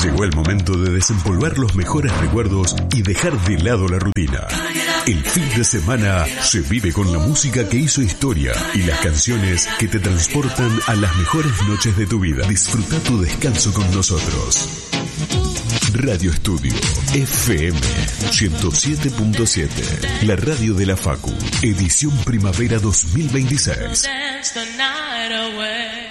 Llegó el momento de desempolvar los mejores recuerdos y dejar de lado la rutina. El fin de semana se vive con la música que hizo historia y las canciones que te transportan a las mejores noches de tu vida. Disfruta tu descanso con nosotros. Radio Estudio FM 107.7, la radio de la Facu, edición primavera 2026.